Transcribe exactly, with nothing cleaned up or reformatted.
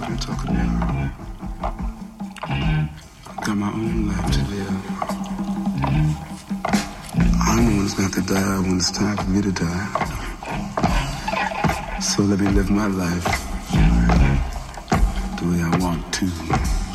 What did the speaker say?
I'm talking about. I've got my own life to live. I'm the one that's got to die when it's time for me to die. So let me live my life the way I want to.